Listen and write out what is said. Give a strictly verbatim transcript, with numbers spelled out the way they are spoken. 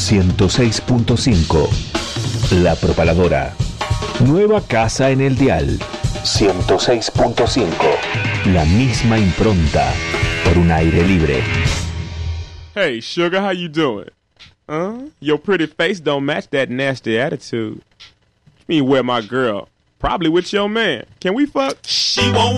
ciento seis punto cinco. La Propaladora. Nueva casa en el dial. ciento seis punto cinco. La misma impronta por un aire libre. Hey, sugar, how you doing? Huh? Your pretty face don't match that nasty attitude. You mean where my girl? Probably with your man. Can we fuck? She won't